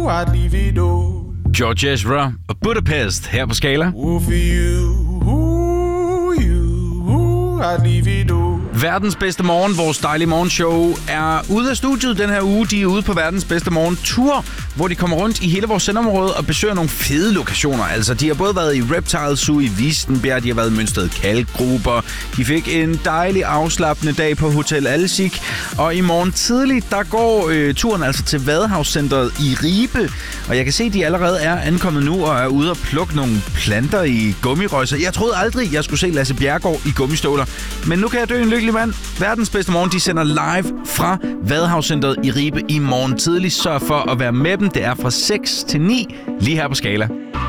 I'd leave it all. George Ezra og Budapest her på Skala. For you, I'd leave it all. Verdens bedste morgen, vores dejlige morgenshow, er ude af studiet den her uge. De er ude på verdens bedste morgen-tur, hvor de kommer rundt i hele vores sendområde og besøger nogle fede lokationer. Altså, de har både været i Reptile Zoo i Wistenbjerg, de har været i Mønsted Kalkgruber. De fik en dejlig afslappende dag på Hotel Alsik. Og i morgen tidligt, der går turen altså til Vadehavscentret i Ribe. Og jeg kan se, at de allerede er ankommet nu og er ude og plukke nogle planter i gummirøjser. Jeg troede aldrig, jeg skulle se Lasse Bjerregaard i gummistøvler. Men nu kan jeg dø en lykkelig mand. Verdens bedste morgen, de sender live fra Vadehavscentret i Ribe i morgen tidlig. Sørg for at være med dem. Det er fra 6 til 9 lige her på Skala.